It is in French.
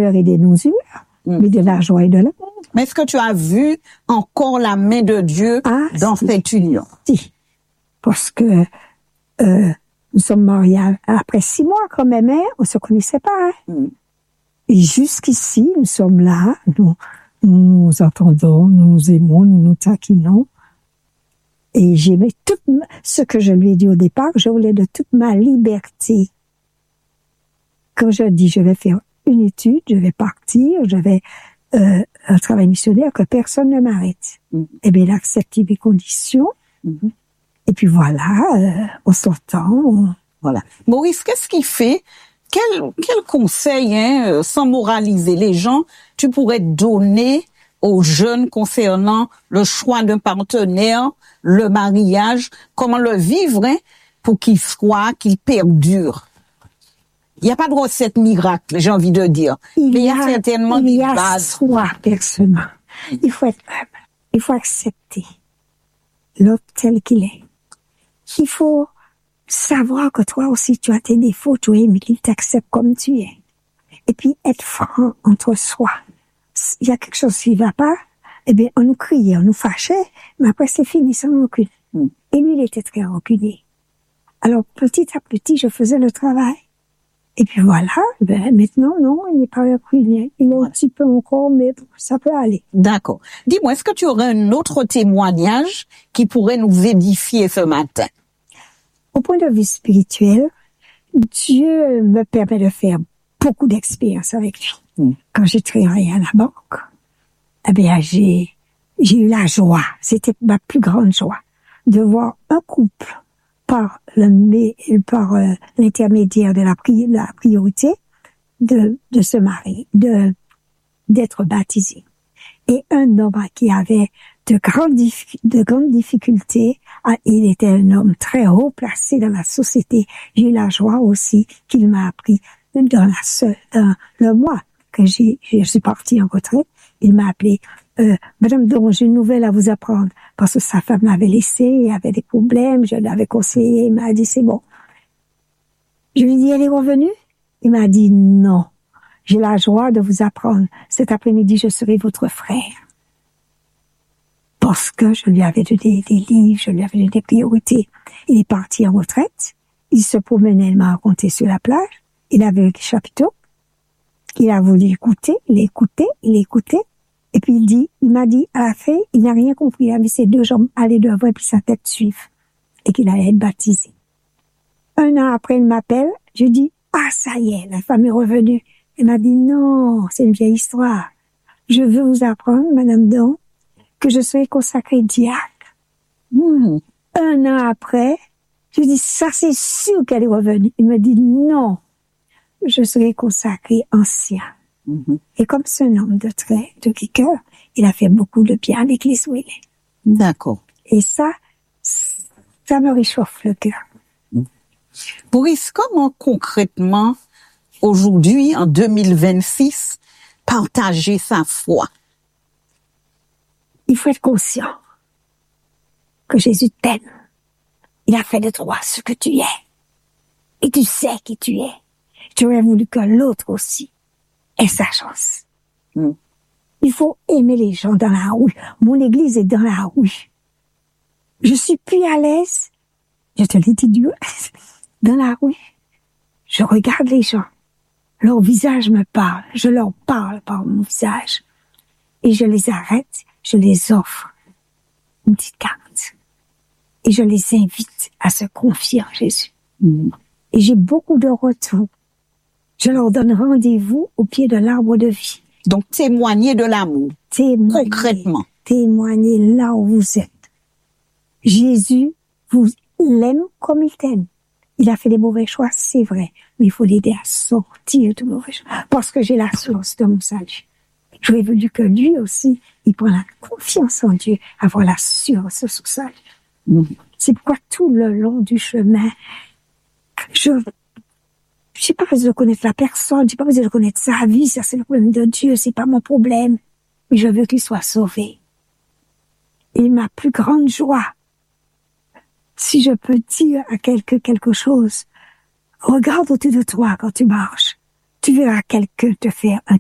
rumeurs et des nousures, mais de la joie et de l'amour. Mais est-ce que tu as vu encore la main de Dieu dans cette union? Si. Parce que nous sommes mariés après 6 mois quand même, hein, on se connaissait pas. Hein. Et jusqu'ici, nous sommes là, nous nous entendons, nous nous aimons, nous nous taquinons. Et j'aimais tout ce que je lui ai dit au départ, je voulais de toute ma liberté. Quand je dis je vais faire une étude, je vais partir, je vais un travail missionnaire, que personne ne m'arrête. Eh bien, il a accepté mes conditions. Et puis voilà, on s'entend. Voilà. Maurice, qu'est-ce qui fait, quel conseil, hein, sans moraliser les gens, tu pourrais donner aux jeunes concernant le choix d'un partenaire, le mariage, comment le vivre, hein, pour qu'il perdure? Il n'y a pas de recette miracle, j'ai envie de dire. Mais il y a certainement des bases. Soi, personnellement. Il faut être humble. Il faut accepter l'autre tel qu'il est. Il faut savoir que toi aussi, tu as tes défauts, tu es, mais qu'il t'accepte comme tu es. Et puis, être franc entre soi. Il y a quelque chose qui ne va pas, eh bien, on nous criait, on nous fâchait, mais après, c'est fini, ça nous recule. Et lui, il était très reculé. Alors, petit à petit, je faisais le travail. Et puis voilà, ben, maintenant, non, il n'est pas reculé. Il est un petit peu encore, mais ça peut aller. D'accord. Dis-moi, est-ce que tu aurais un autre témoignage qui pourrait nous édifier ce matin? Au point de vue spirituel, Dieu me permet de faire beaucoup d'expériences avec lui. Quand j'ai travaillé à la banque, eh bien, j'ai eu la joie, c'était ma plus grande joie, de voir un couple par l'intermédiaire de la priorité de se marier, d'être baptisé. Et un homme qui avait de grandes difficultés, il était un homme très haut placé dans la société. J'ai eu la joie aussi qu'il m'a appris dans le mois que je suis partie en retraite. Il m'a appelé, Madame Don, j'ai une nouvelle à vous apprendre, parce que sa femme l'avait laissé, il avait des problèmes, je l'avais conseillé, il m'a dit c'est bon. Je lui ai dit, elle est revenue? Il m'a dit non. J'ai la joie de vous apprendre. Cet après-midi, je serai votre frère. Parce que je lui avais donné des livres, je lui avais donné des priorités. Il est parti en retraite. Il se promenait, il m'a raconté sur la plage. Il avait un chapiteau. Il a voulu écouter, il écoutait. Et puis il m'a dit, à la fin, il n'a rien compris. Il a mis ses 2 jambes aller devant et puis sa tête suivre. Et qu'il allait être baptisé. 1 an après, il m'appelle. Je dis, ah, ça y est, la femme est revenue. Elle m'a dit, non, c'est une vieille histoire. Je veux vous apprendre, Madame Don, que je serai consacrée diacre. 1 an après, je dis, ça c'est sûr qu'elle est revenue. Il me dit, non, je serai consacrée ancien. Et comme c'est un homme de cœur, il a fait beaucoup de bien à l'église où il est. D'accord. Et ça me réchauffe le cœur. Maurice, comment concrètement, aujourd'hui, en 2026, partager sa foi? Il faut être conscient que Jésus t'aime. Il a fait de toi ce que tu es. Et tu sais qui tu es. Tu aurais voulu que l'autre aussi ait sa chance. Il faut aimer les gens dans la rue. Mon église est dans la rue. Je suis plus à l'aise. Je te l'ai dit, Dieu. Dans la rue, je regarde les gens. Leur visage me parle. Je leur parle par mon visage. Et je les arrête. Je les offre une petite carte. Et je les invite à se confier en Jésus. Et j'ai beaucoup de retours. Je leur donne rendez-vous au pied de l'arbre de vie. Donc, témoigner de l'amour. Concrètement. Témoigner là où vous êtes. Jésus vous l'aime comme il t'aime. Il a fait des mauvais choix, c'est vrai. Mais il faut l'aider à sortir de mauvais choix. Parce que j'ai la source de mon salut. J'aurais voulu que lui aussi, il prenne la confiance en Dieu, avoir la source de son salut. C'est pourquoi tout le long du chemin, je n'ai pas besoin de connaître la personne, j'ai pas besoin de connaître sa vie, ça c'est le problème de Dieu, c'est pas mon problème. Mais je veux qu'il soit sauvé. Et ma plus grande joie, si je peux dire à quelque chose, regarde autour de toi quand tu marches. Tu verras quelqu'un te faire un